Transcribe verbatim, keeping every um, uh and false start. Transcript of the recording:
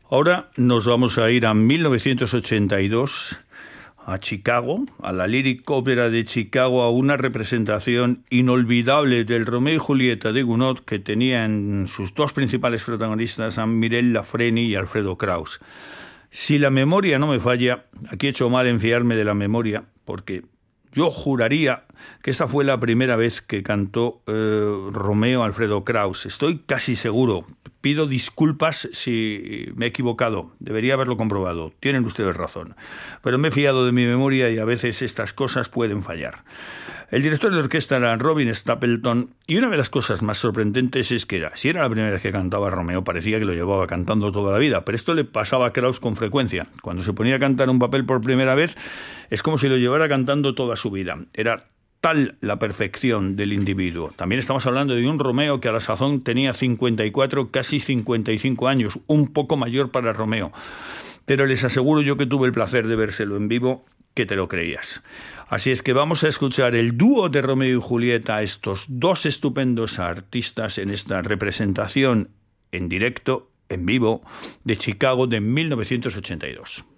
Ahora nos vamos a ir a mil novecientos ochenta y dos, a Chicago, a la Lyric Opera de Chicago, a una representación inolvidable del Romeo y Julieta de Gounod, que tenía en sus dos principales protagonistas a Mireille Lafreni y Alfredo Kraus. Si la memoria no me falla, aquí he hecho mal en fiarme de la memoria, porque yo juraría que esta fue la primera vez que cantó eh, Romeo Alfredo Kraus. Estoy casi seguro. Pido disculpas si me he equivocado. Debería haberlo comprobado. Tienen ustedes razón. Pero me he fiado de mi memoria y a veces estas cosas pueden fallar. El director de orquesta era Robin Stapleton, y una de las cosas más sorprendentes es que era, si era la primera vez que cantaba Romeo, parecía que lo llevaba cantando toda la vida, pero esto le pasaba a Kraus con frecuencia. Cuando se ponía a cantar un papel por primera vez, es como si lo llevara cantando toda su vida. Era tal la perfección del individuo. También estamos hablando de un Romeo que a la sazón tenía cincuenta y cuatro, casi cincuenta y cinco años, un poco mayor para Romeo. Pero les aseguro yo que tuve el placer de vérselo en vivo, que te lo creías. Así es que vamos a escuchar el dúo de Romeo y Julieta, estos dos estupendos artistas, en esta representación en directo, en vivo, de Chicago de mil novecientos ochenta y dos.